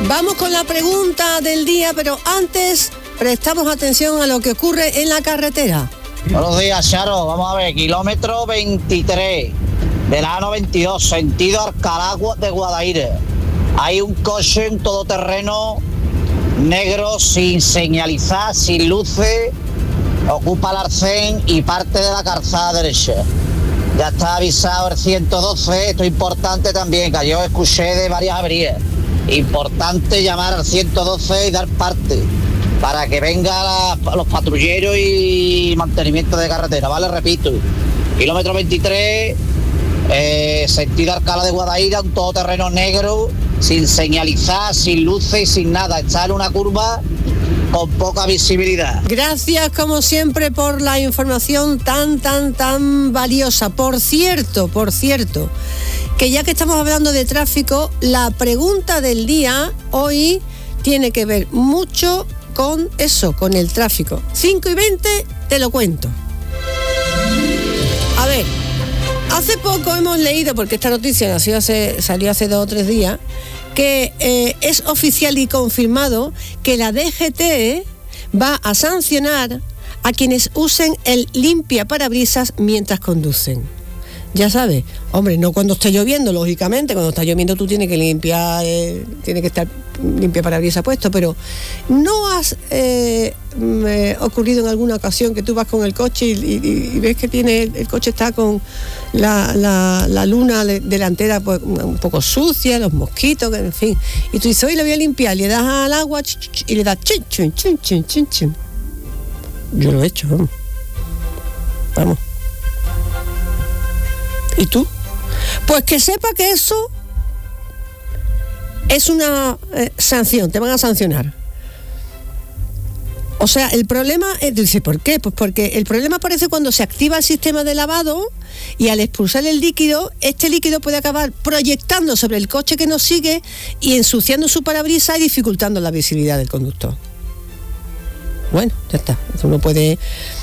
Vamos con la pregunta del día, pero antes prestamos atención a lo que ocurre en la carretera. Buenos días, Charo. Vamos a ver, kilómetro 23 de la A92, sentido Alcalá de Guadaira. Hay un coche en todoterreno negro, sin señalizar, sin luces, ocupa el arcén y parte de la calzada derecha. Ya está avisado el 112, esto es importante también, que yo escuché de varias averías. Importante llamar al 112 y dar parte para que vengan los patrulleros y mantenimiento de carretera, ¿vale? Repito, kilómetro 23, sentido Alcalá de Guadaira, un todoterreno negro, sin señalizar, sin luces y sin nada. Está en una curva con poca visibilidad. Gracias, como siempre, por la información tan valiosa. Por cierto, que ya que estamos hablando de tráfico, la pregunta del día hoy tiene que ver mucho con eso, con el tráfico. 5:20, te lo cuento. A ver, hace poco hemos leído, porque esta noticia salió hace 2 o 3 días, que es oficial y confirmado que la DGT va a sancionar a quienes usen el limpiaparabrisas mientras conducen. Ya sabes, hombre, no cuando esté lloviendo, lógicamente, cuando está lloviendo tú tienes que limpiar, tiene que estar limpiaparabrisas puesto, pero ¿no has ocurrido en alguna ocasión que tú vas con el coche y ves que el coche está con la luna delantera pues un poco sucia, los mosquitos, en fin, y tú dices, hoy le voy a limpiar, le das al agua y le das chin, chin, chin, chin, chin, chin? Yo lo he hecho, vamos. ¿Y tú? Pues que sepa que eso es una sanción, te van a sancionar. O sea, el problema es, dice, ¿por qué? Pues porque el problema aparece cuando se activa el sistema de lavado y al expulsar el líquido, este líquido puede acabar proyectando sobre el coche que nos sigue y ensuciando su parabrisas y dificultando la visibilidad del conductor. Bueno, ya está. Eso no puede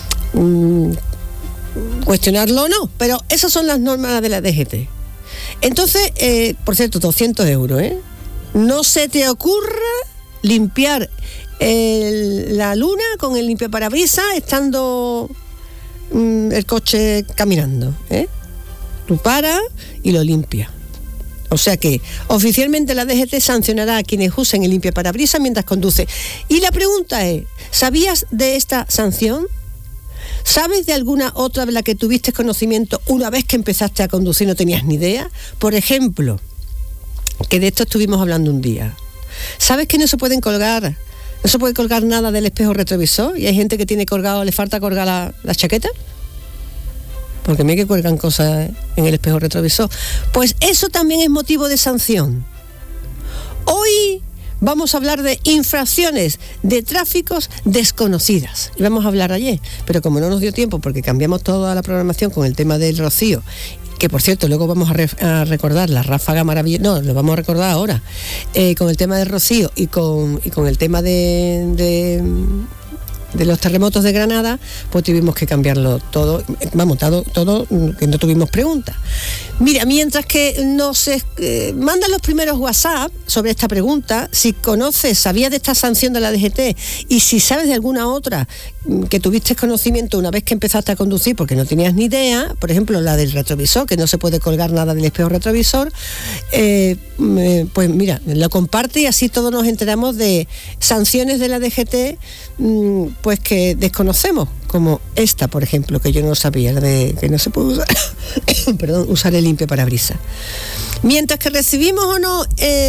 cuestionarlo o no, pero esas son las normas de la DGT. Entonces, por cierto, 200 euros, No se te ocurra limpiar la luna con el limpiaparabrisas estando el coche caminando, Tú paras y lo limpias. O sea que oficialmente la DGT sancionará a quienes usen el limpiaparabrisas mientras conduce. Y la pregunta es, ¿sabías de esta sanción? ¿Sabes de alguna otra de la que tuviste conocimiento una vez que empezaste a conducir y no tenías ni idea? Por ejemplo, que de esto estuvimos hablando un día. ¿Sabes que no se puede colgar nada del espejo retrovisor? Y hay gente que tiene colgado, le falta colgar la chaqueta. Porque me que cuelgan cosas en el espejo retrovisor. Pues eso también es motivo de sanción. Hoy vamos a hablar de infracciones de tráficos desconocidas. Y vamos a hablar ayer, pero como no nos dio tiempo porque cambiamos toda la programación con el tema del rocío, que por cierto luego vamos a recordar la ráfaga maravillosa, no, lo vamos a recordar ahora, con el tema del rocío y con el tema de los terremotos de Granada, pues tuvimos que cambiarlo todo, todo que no tuvimos preguntas. Mira, mientras que nos mandan los primeros WhatsApp sobre esta pregunta, si sabías de esta sanción de la DGT y si sabes de alguna otra que tuviste conocimiento una vez que empezaste a conducir porque no tenías ni idea, por ejemplo la del retrovisor, que no se puede colgar nada del espejo retrovisor, pues mira, lo comparte y así todos nos enteramos de sanciones de la DGT pues que desconocemos, como esta, por ejemplo, que yo no sabía, la de que no se puede usar usar el limpiaparabrisas. Mientras que recibimos o no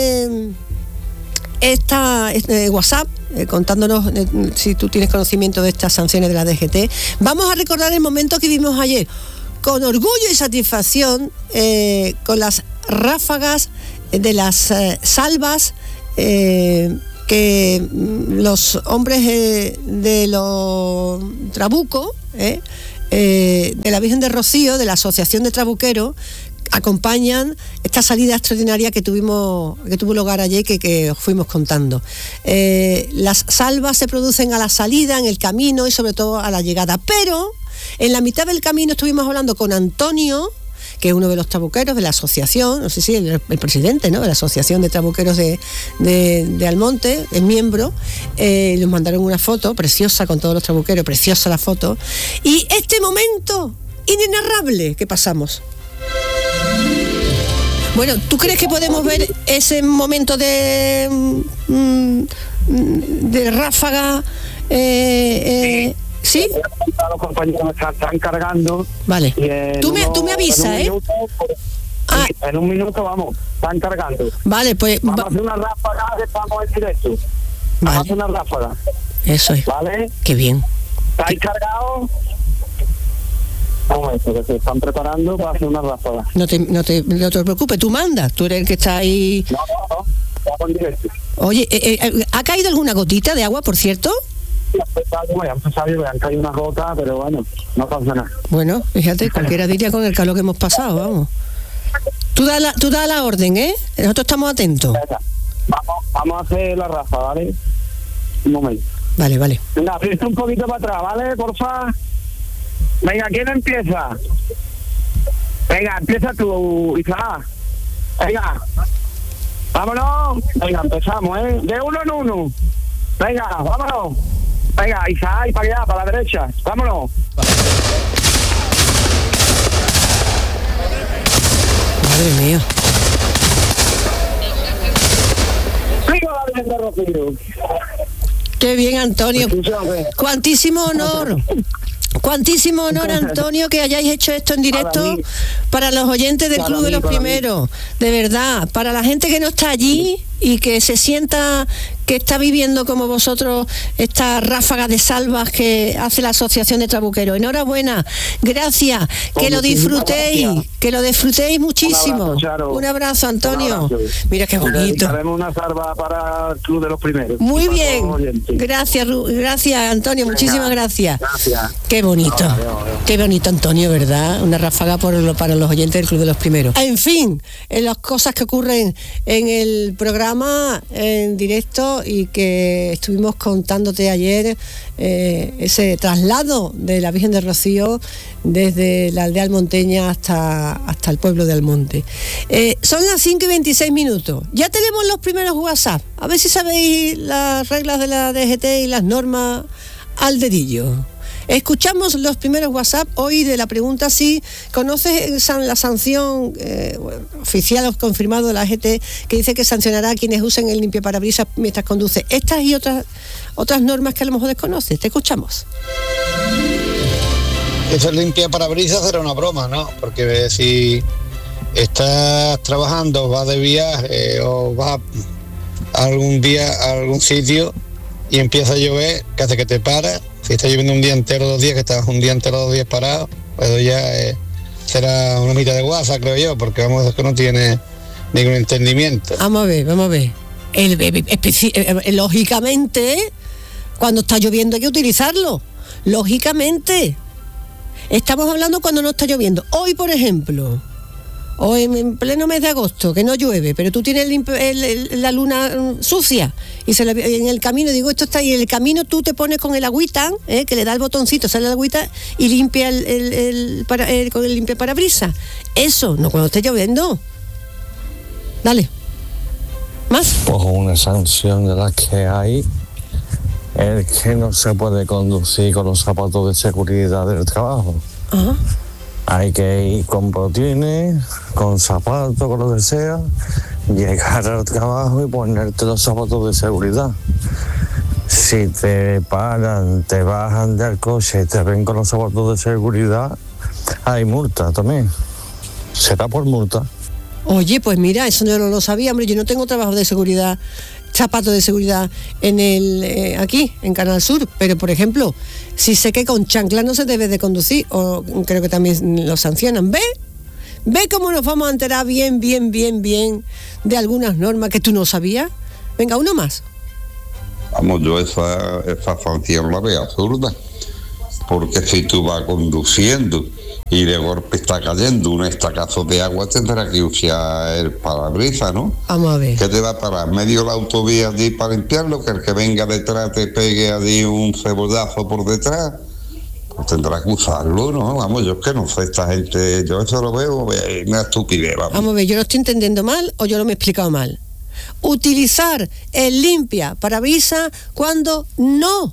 esta WhatsApp contándonos si tú tienes conocimiento de estas sanciones de la DGT, vamos a recordar el momento que vimos ayer con orgullo y satisfacción con las ráfagas de las salvas que los hombres de los trabucos, de la Virgen de Rocío, de la Asociación de Trabuqueros, acompañan esta salida extraordinaria que tuvo lugar ayer, que fuimos contando. Las salvas se producen a la salida, en el camino y sobre todo a la llegada, pero en la mitad del camino estuvimos hablando con Antonio, que es uno de los trabuqueros de la asociación, no sé si el presidente, ¿no?, de la asociación de trabuqueros de Almonte, es miembro. Nos mandaron una foto preciosa con todos los trabuqueros, preciosa la foto. Y este momento inenarrable que pasamos. Bueno, ¿tú crees que podemos ver ese momento de ráfaga? ¿Sí? Los compañeros están cargando. Vale. Tú me avisas, ¿eh? En un minuto, vamos, están cargando. Vale, pues... Vamos a hacer una ráfaga, estamos en directo. Vamos a hacer una ráfaga. Eso es. ¿Vale? Qué bien. ¿Estáis cargados? Un momento, que se están preparando para hacer una ráfaga. No te preocupes, tú mandas, tú eres el que está ahí. No, estamos en directo. Oye, ¿ha caído alguna gotita de agua, por cierto? Han caído unas gotas, pero bueno, no pasa nada. Bueno, fíjate, cualquiera diría con el calor que hemos pasado, vamos. Tú da la orden, ¿eh? Nosotros estamos atentos. Vamos a hacer la ráfaga, ¿vale? Un momento. Vale. Venga, aprieto un poquito para atrás, ¿vale? Porfa. Venga, ¿quién empieza? Venga, empieza tú, Isaac. Venga. Vámonos. Venga, empezamos, ¿eh? De uno en uno. Venga, vámonos. Venga, Isaac, y para allá, para la derecha. Vámonos. Madre mía. ¡Viva la Virgen de Rocío! Qué bien, Antonio. Cuantísimo honor. Cuantísimo honor, Antonio, que hayáis hecho esto en directo para los oyentes del Club de los Primeros. De verdad, para la gente que no está allí y que se sienta que está viviendo como vosotros esta ráfaga de salvas que hace la Asociación de Trabuqueros. Enhorabuena, gracias, que lo disfrutéis muchísimo. Un abrazo, Antonio. Mira qué bonito. Haremos una salva para el Club de los Primeros. Muy bien, gracias, Antonio, muchísimas gracias. Qué bonito, qué bonito, Antonio, ¿verdad? Una ráfaga para los oyentes del Club de los Primeros. En fin, en las cosas que ocurren en el programa en directo y que estuvimos contándote ayer, ese traslado de la Virgen de Rocío desde la aldea almonteña hasta el pueblo de Almonte. Son las 5:26 minutos. Ya tenemos los primeros WhatsApp. A ver si sabéis las reglas de la DGT y las normas al dedillo. Escuchamos los primeros WhatsApp hoy de la pregunta si conoces la sanción oficial o confirmado de la DGT que dice que sancionará a quienes usen el limpiaparabrisas mientras conduce. Estas y otras normas que a lo mejor desconoces. Te escuchamos. Eso limpiaparabrisas era una broma, ¿no? Porque si estás trabajando, vas de viaje o vas algún día a algún sitio y empieza a llover, que hace que te paras. Si está lloviendo un día entero, 2 días, que estás un día entero, 2 días parado, pues ya será una mitad de guasa, creo yo, porque vamos, es que no tiene ningún entendimiento. Vamos a ver. Lógicamente, cuando está lloviendo hay que utilizarlo. Lógicamente. Estamos hablando cuando no está lloviendo. Hoy, por ejemplo, hoy en pleno mes de agosto, que no llueve, pero tú tienes la luna sucia y en el camino, digo, esto está ahí, en el camino tú te pones con el agüita, que le da el botoncito, sale el agüita y limpia con el limpiaparabrisas. Eso, no cuando esté lloviendo. Dale. ¿Más? Pues una sanción de las que hay es que no se puede conducir con los zapatos de seguridad del trabajo. Ajá. Hay que ir con botines, con zapatos, con lo que sea, llegar al trabajo y ponerte los zapatos de seguridad. Si te paran, te bajan del coche y te ven con los zapatos de seguridad, hay multa también. Será por multa. Oye, pues mira, eso no lo sabía, hombre, yo no tengo trabajo de seguridad, zapatos de seguridad aquí, en Canal Sur, pero por ejemplo, si sé que con chanclas no se debe de conducir, o creo que también lo sancionan. ¿Ve cómo nos vamos a enterar bien de algunas normas que tú no sabías? Venga, uno más. Vamos, yo esa sanción la veo absurda, porque si tú vas conduciendo y de golpe está cayendo un estacazo de agua, tendrá que usar el parabrisas, ¿no? Vamos a ver. ¿Qué te va a parar? ¿Medio la autovía allí para limpiarlo? ¿Que el que venga detrás te pegue allí un cebollazo por detrás? Pues tendrá que usarlo, ¿no? Vamos, yo es que no sé, esta gente, yo eso lo veo, una estupidez, vamos. Vamos a ver, ¿yo lo estoy entendiendo mal o yo lo me he explicado mal? Utilizar el limpia parabrisas cuando no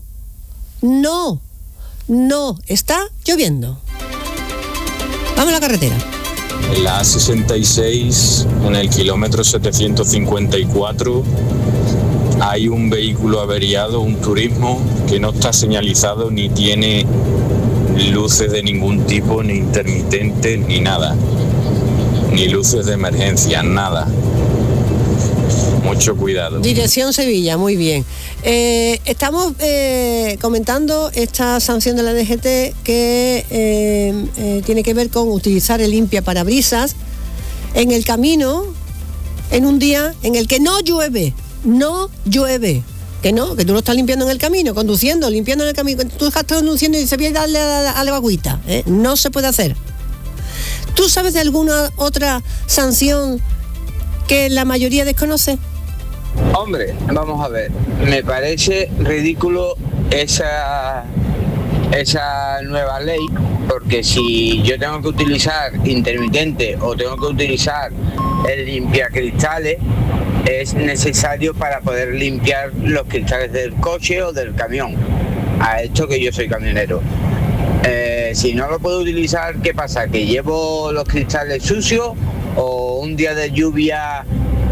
está lloviendo. Vamos a la carretera. En la A66, en el kilómetro 754, hay un vehículo averiado, un turismo, que no está señalizado ni tiene luces de ningún tipo, ni intermitentes, ni nada. Ni luces de emergencia, nada. Mucho cuidado. Dirección Sevilla, muy bien. Estamos comentando esta sanción de la DGT que tiene que ver con utilizar el limpia parabrisas en el camino en un día en el que no llueve. Que tú lo estás limpiando en el camino, conduciendo, limpiando en el camino. Tú estás conduciendo y se viene a darle a la agüita. No se puede hacer. ¿Tú sabes de alguna otra sanción que la mayoría desconoce? Hombre, vamos a ver, me parece ridículo esa nueva ley, porque si yo tengo que utilizar intermitente o tengo que utilizar el limpiacristales, es necesario para poder limpiar los cristales del coche o del camión. A esto que yo soy camionero. Si no lo puedo utilizar, ¿qué pasa? ¿Que llevo los cristales sucios o un día de lluvia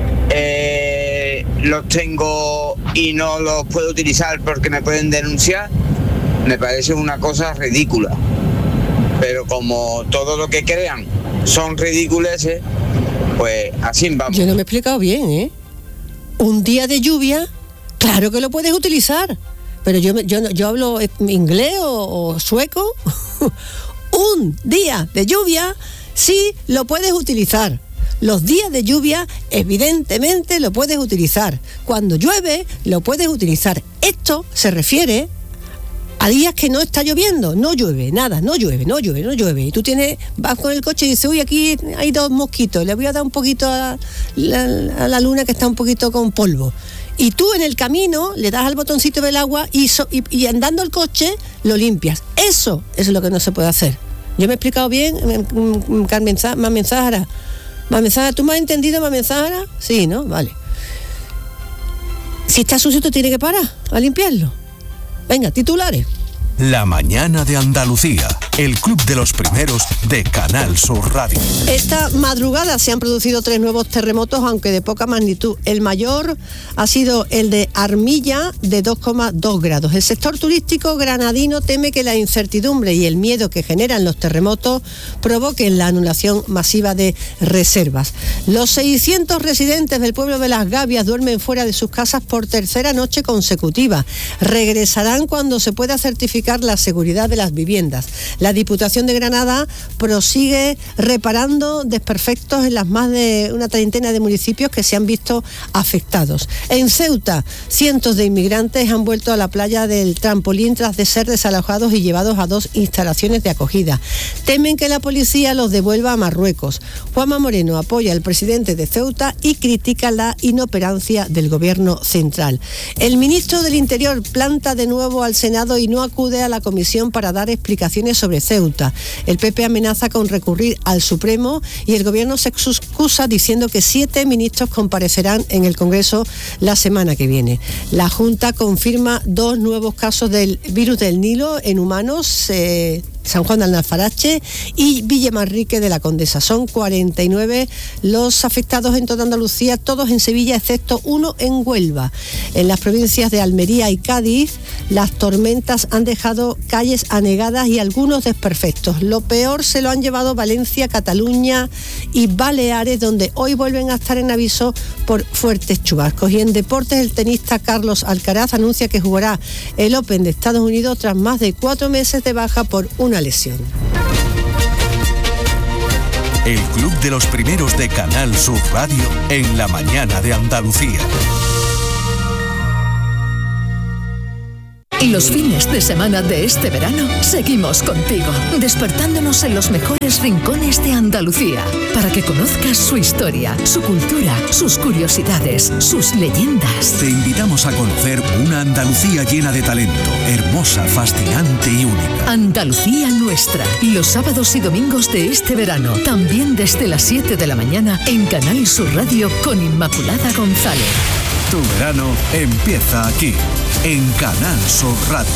los tengo y no los puedo utilizar porque me pueden denunciar? Me parece una cosa ridícula. Pero como todo lo que crean son ridículeces, pues así vamos. Yo no me he explicado bien, Un día de lluvia, claro que lo puedes utilizar. Pero yo hablo inglés o sueco. Un día de lluvia sí lo puedes utilizar. Los días de lluvia evidentemente lo puedes utilizar. Cuando llueve lo puedes utilizar. Esto se refiere a días que no está lloviendo, no llueve, nada, no llueve. Y tú vas con el coche y dices, uy, aquí hay 2 mosquitos, le voy a dar un poquito a la luna que está un poquito con polvo. Y tú en el camino le das al botoncito del agua y andando el coche lo limpias. Eso es lo que no se puede hacer. ¿Yo me he explicado bien, Carmen Zahara? ¿Tú me has entendido, Carmen Zahara? Sí, ¿no? Vale. Si está sucio, tú tienes que parar a limpiarlo. Venga, titulares. La mañana de Andalucía, el club de los primeros de Canal Sur Radio. Esta madrugada se han producido 3 nuevos terremotos, aunque de poca magnitud. El mayor ha sido el de Armilla, de 2,2 grados. El sector turístico granadino teme que la incertidumbre y el miedo que generan los terremotos provoquen la anulación masiva de reservas. Los 600 residentes del pueblo de Las Gavias duermen fuera de sus casas por tercera noche consecutiva. Regresarán cuando se pueda certificar la seguridad de las viviendas. La Diputación de Granada prosigue reparando desperfectos en las más de una treintena de municipios que se han visto afectados. En Ceuta, cientos de inmigrantes han vuelto a la playa del Trampolín tras de ser desalojados y llevados a 2 instalaciones de acogida. Temen que la policía los devuelva a Marruecos. Juanma Moreno apoya al presidente de Ceuta y critica la inoperancia del gobierno central. El ministro del Interior planta de nuevo al Senado y no acude a la comisión para dar explicaciones sobre Ceuta. El PP amenaza con recurrir al Supremo y el gobierno se excusa diciendo que 7 ministros comparecerán en el Congreso la semana que viene. La Junta confirma 2 nuevos casos del virus del Nilo en humanos, San Juan de Alfarache y Villamarrique de la Condesa. Son 49 los afectados en toda Andalucía, todos en Sevilla, excepto 1 en Huelva. En las provincias de Almería y Cádiz, las tormentas han dejado calles anegadas y algunos desperfectos. Lo peor se lo han llevado Valencia, Cataluña y Baleares, donde hoy vuelven a estar en aviso por fuertes chubascos. Y en deportes, el tenista Carlos Alcaraz anuncia que jugará el Open de Estados Unidos tras más de 4 meses de baja por una lesión. El club de los primeros de Canal Sur Radio en la mañana de Andalucía. Los fines de semana de este verano seguimos contigo, despertándonos en los mejores rincones de Andalucía, para que conozcas su historia, su cultura, sus curiosidades, sus leyendas. Te invitamos a conocer una Andalucía llena de talento, hermosa, fascinante y única. Andalucía nuestra, los sábados y domingos de este verano, también desde las 7 de la mañana en Canal Sur Radio con Inmaculada González. Tu verano empieza aquí, en Canal Sur Radio.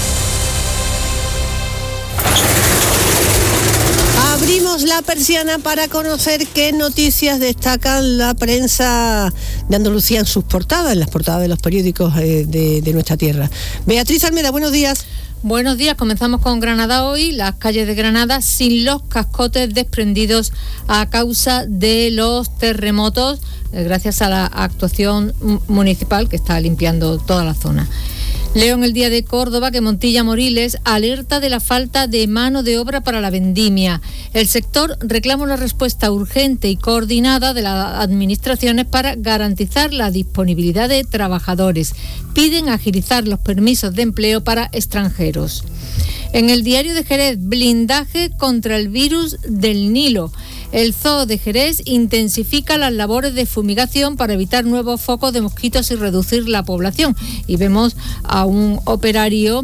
Abrimos la persiana para conocer qué noticias destacan la prensa de Andalucía en sus portadas, en las portadas de los periódicos de nuestra tierra. Beatriz Almeda, buenos días. Buenos días, comenzamos con Granada hoy. Las calles de Granada sin los cascotes desprendidos a causa de los terremotos, gracias a la actuación municipal que está limpiando toda la zona. Leo en el Día de Córdoba que Montilla Moriles alerta de la falta de mano de obra para la vendimia. El sector reclama una respuesta urgente y coordinada de las administraciones para garantizar la disponibilidad de trabajadores. Piden agilizar los permisos de empleo para extranjeros. En el Diario de Jerez, blindaje contra el virus del Nilo. El Zoo de Jerez intensifica las labores de fumigación para evitar nuevos focos de mosquitos y reducir la población. Y vemos a un operario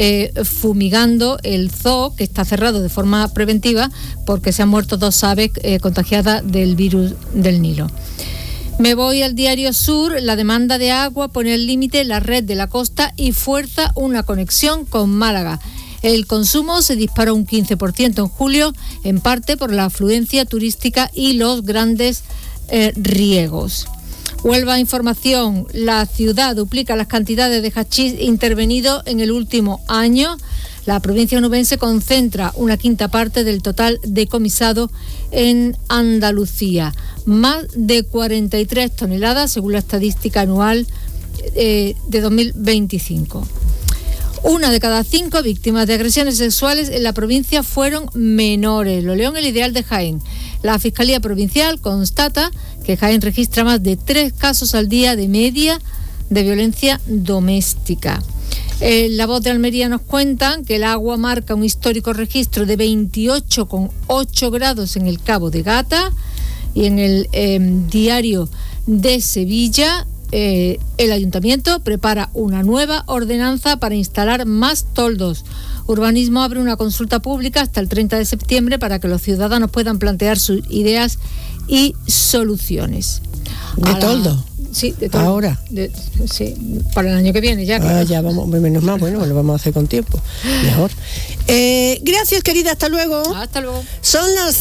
fumigando el zoo, que está cerrado de forma preventiva porque se han muerto 2 aves contagiadas del virus del Nilo. Me voy al Diario Sur. La demanda de agua pone al límite la red de la costa y fuerza una conexión con Málaga. El consumo se disparó un 15% en julio, en parte por la afluencia turística y los grandes riegos. Huelva Información. La ciudad duplica las cantidades de hachís intervenido en el último año. La provincia onubense concentra una quinta parte del total decomisado en Andalucía. Más de 43 toneladas, según la estadística anual de 2025. 1 de cada 5 víctimas de agresiones sexuales en la provincia fueron menores. Lo leo en el Ideal de Jaén. La Fiscalía Provincial constata que Jaén registra más de 3 casos al día de media de violencia doméstica. La Voz de Almería nos cuentan que el agua marca un histórico registro de 28,8 grados en el Cabo de Gata. Y en el Diario de Sevilla, el Ayuntamiento prepara una nueva ordenanza para instalar más toldos. Urbanismo abre una consulta pública hasta el 30 de septiembre para que los ciudadanos puedan plantear sus ideas y soluciones. ¿De toldo? Sí, de toldo. Ahora. Sí, para el año que viene ya. Claro. Ya vamos, menos mal, bueno, lo vamos a hacer con tiempo. Mejor. Gracias, querida, hasta luego. Hasta luego. Son las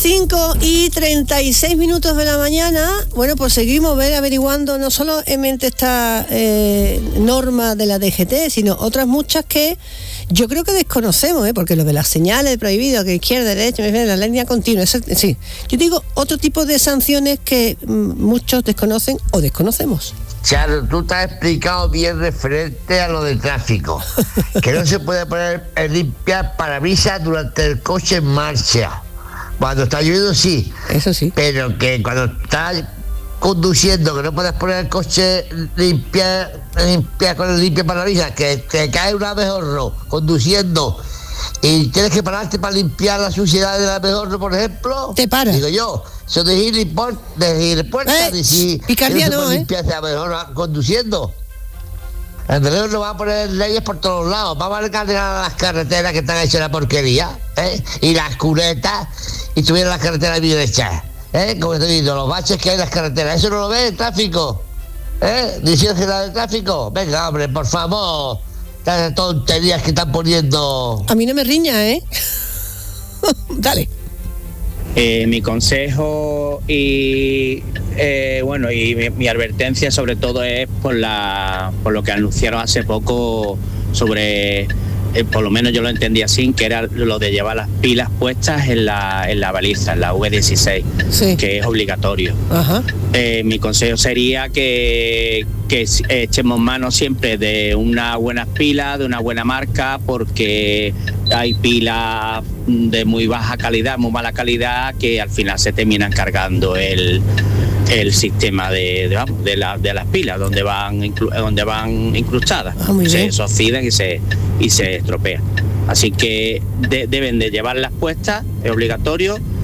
5:36 de la mañana. Bueno, pues seguimos averiguando no solamente esta norma de la DGT, sino otras muchas que yo creo que desconocemos, porque lo de las señales prohibido, que izquierda, derecha, la línea continua, eso, sí. Yo digo otro tipo de sanciones que muchos desconocen o desconocemos. Charo, tú te has explicado bien referente a lo de tráfico, que no se puede poner limpiar parabrisas durante el coche en marcha. Cuando está lloviendo sí, eso sí, pero que cuando estás conduciendo, que no puedes poner el coche limpia con el limpia parabrisas, que te cae un abejorro conduciendo y tienes que pararte para limpiar la suciedad del abejorro, por ejemplo. Te paras. Digo yo, eso de gilipollas, de si picardía no, limpiar ese abejorro conduciendo. Andrés nos va a poner leyes por todos lados. Vamos a encargar las carreteras que están hechas la porquería, y las cunetas, y tuvieran las carreteras bien hechas. Como estoy diciendo, los baches que hay en las carreteras, ¿eso no lo ve el tráfico? Dirección General de Tráfico, venga, hombre, por favor, las tonterías que están poniendo. A mí no me riña, Dale. Mi consejo y mi advertencia sobre todo es por lo que anunciaron hace poco sobre, por lo menos yo lo entendí así, que era lo de llevar las pilas puestas en la baliza, en la V16, sí, que es obligatorio. Ajá. Mi consejo sería que echemos mano siempre de unas buenas pilas, de una buena marca, porque hay pilas de muy baja calidad, muy mala calidad, que al final se terminan cargando el sistema de las pilas donde van incrustadas. Se oxidan y y se estropea. Así que deben de llevarlas puestas, es obligatorio,